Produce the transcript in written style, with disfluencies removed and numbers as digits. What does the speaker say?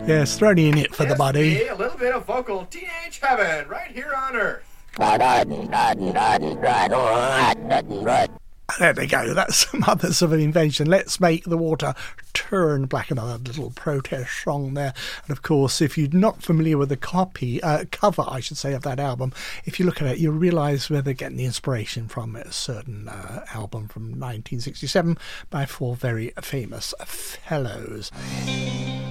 Yes, thrown in it for the buddy. Me, a little bit of vocal teenage heaven right here on Earth. There they go. That's Mothers of Invention. Let's make the water turn black. Another little protest song there. And of course, if you're not familiar with the cover, I should say, of that album, if you look at it, you'll realise where they're getting the inspiration from. A certain album from 1967 by four very famous fellows.